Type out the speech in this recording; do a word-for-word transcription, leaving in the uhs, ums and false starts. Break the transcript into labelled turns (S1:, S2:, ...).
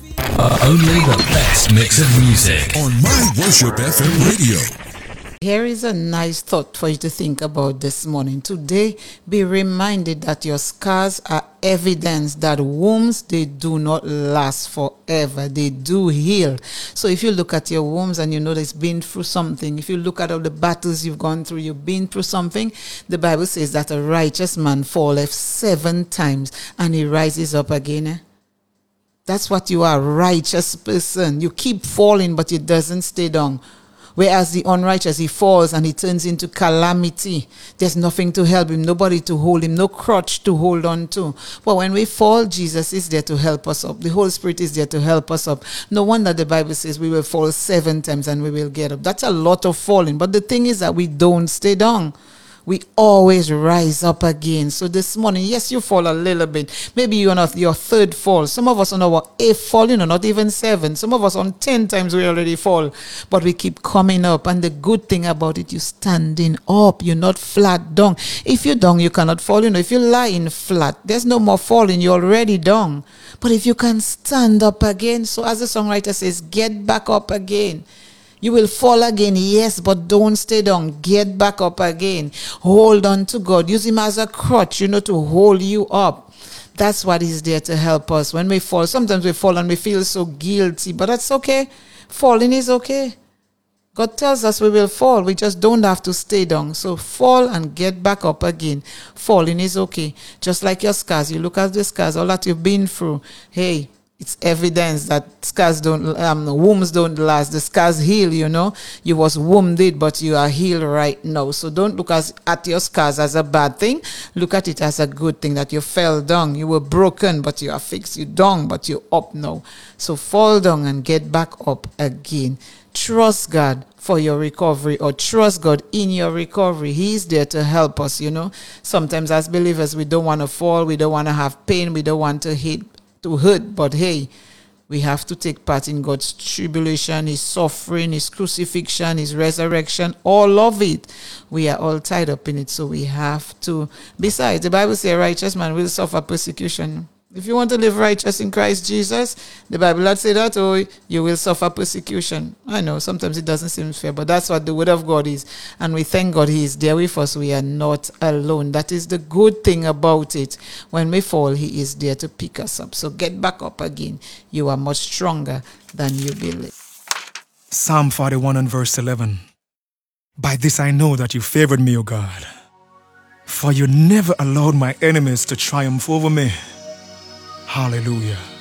S1: Uh, only the best mix of music
S2: on My Worship F M radio.
S3: Here is a nice thought for you to think about this morning. Today, be reminded that your scars are evidence that wounds, they do not last forever. They do heal. So if you look at your wounds and you know that it's been through something, if you look at all the battles you've gone through, you've been through something, the Bible says that a righteous man falleth seven times and he rises up again. Eh? That's what you are, a righteous person. You keep falling, but it doesn't stay down. Whereas the unrighteous, he falls and he turns into calamity. There's nothing to help him, nobody to hold him, no crutch to hold on to. But when we fall, Jesus is there to help us up. The Holy Spirit is there to help us up. No wonder the Bible says we will fall seven times and we will get up. That's a lot of falling. But the thing is that we don't stay down. We always rise up again. So this morning, yes, you fall a little bit. Maybe you're on your third fall. Some of us on our eighth fall, you know, not even seven. Some of us on ten times we already fall. But we keep coming up. And the good thing about it, you're standing up. You're not flat down. If you're down, you cannot fall. You know, if you're lying flat, there's no more falling. You're already down. But if you can stand up again, so as the songwriter says, get back up again. You will fall again, yes, but don't stay down. Get back up again. Hold on to God. Use him as a crutch, you know, to hold you up. That's what he's there to help us. When we fall, sometimes we fall and we feel so guilty, but that's okay. Falling is okay. God tells us we will fall. We just don't have to stay down. So fall and get back up again. Falling is okay. Just like your scars. You look at the scars, all that you've been through. Hey, it's evidence that scars don't, um, wounds don't last. The scars heal, you know. You was wounded, but you are healed right now. So don't look as, at your scars as a bad thing. Look at it as a good thing that you fell down. You were broken, but you are fixed. You down, but you're up now. So fall down and get back up again. Trust God for your recovery, or trust God in your recovery. He's there to help us, you know. Sometimes as believers, we don't want to fall. We don't want to have pain. We don't want to hate. to hurt, but hey, we have to take part in God's tribulation, his suffering, his crucifixion, his resurrection, all of it. We are all tied up in it, so we have to. Besides, the Bible says a righteous man will suffer persecution. If you want to live righteous in Christ Jesus, the Bible does say that, or you will suffer persecution. I know, sometimes it doesn't seem fair, but that's what the word of God is. And we thank God he is there with us. We are not alone. That is the good thing about it. When we fall, he is there to pick us up. So get back up again. You are much stronger than you believe.
S4: Psalm forty-one and verse eleven. By this I know that you favored me, O God, for you never allowed my enemies to triumph over me. Hallelujah.